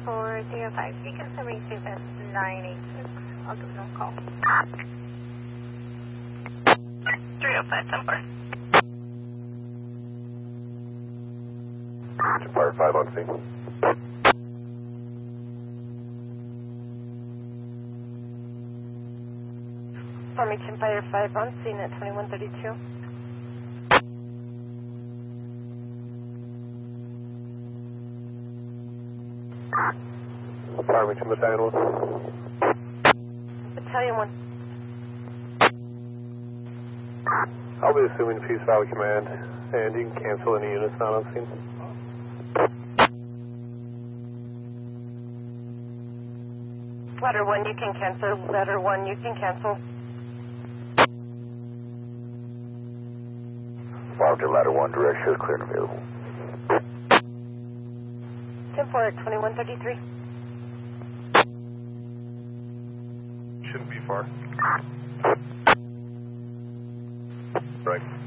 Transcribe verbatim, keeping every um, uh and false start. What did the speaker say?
for three oh five, Beacon seventy-two, that's nine eight six. I'll give them a call. three oh five, ten four. Fire five on scene. Farmington Fire five on scene at twenty-one thirty-two. Farmington Battalion one. Battalion one. I'll be assuming Peace Valley Command, and you can cancel any units not on scene. Ladder one, you can cancel. Ladder one, you can cancel. Wildcat Ladder one, direct show clear and available. ten four at twenty-one thirty-three. Shouldn't be far. Right.